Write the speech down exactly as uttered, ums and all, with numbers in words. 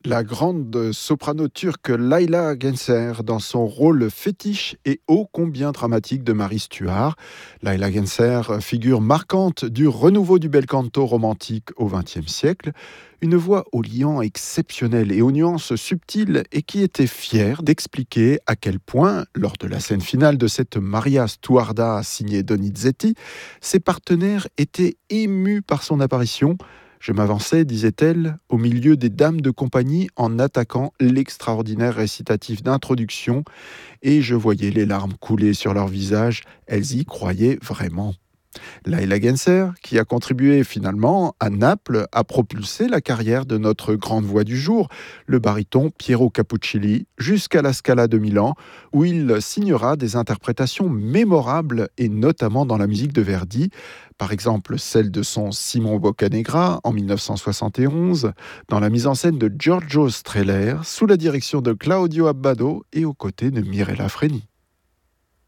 La grande soprano turque Layla Gencer dans son rôle fétiche et ô combien dramatique de Marie Stuart. Layla Gencer, figure marquante du renouveau du bel canto romantique au vingtième siècle, une voix au liant exceptionnel et aux nuances subtiles et qui était fière d'expliquer à quel point, lors de la scène finale de cette Maria Stuarda signée Donizetti, ses partenaires étaient émus par son apparition. Je m'avançais, disait-elle, au milieu des dames de compagnie en attaquant l'extraordinaire récitatif d'introduction et je voyais les larmes couler sur leurs visages. Elles y croyaient vraiment. Layla Gencer, qui a contribué finalement à Naples à propulser la carrière de notre grande voix du jour, le baryton Piero Capuccilli, jusqu'à la Scala de Milan, où il signera des interprétations mémorables et notamment dans la musique de Verdi, par exemple celle de son Simon Boccanegra en dix-neuf cent soixante et onze, dans la mise en scène de Giorgio Strehler, sous la direction de Claudio Abbado et aux côtés de Mirella Freni.